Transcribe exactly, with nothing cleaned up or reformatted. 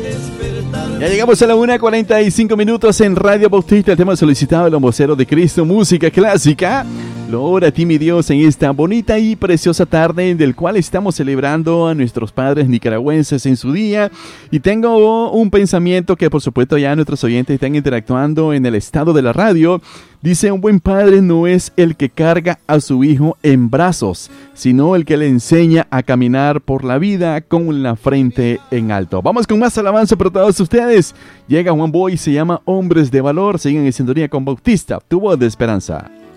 Ya llegamos a la una cuarenta y cinco minutos en Radio Bautista, el tema solicitado de los voceros de Cristo, música clásica. Gloria a ti, mi Dios, en esta bonita y preciosa tarde en del cual estamos celebrando a nuestros padres nicaragüenses en su día. Y tengo un pensamiento que por supuesto ya nuestros oyentes están interactuando en el estado de la radio. Dice, un buen padre no es el que carga a su hijo en brazos, sino el que le enseña a caminar por la vida con la frente en alto. Vamos con más alabanza para todos ustedes. Llega Juan Boy, se llama Hombres de Valor. Siguen en sintonía con Bautista, tu voz de esperanza.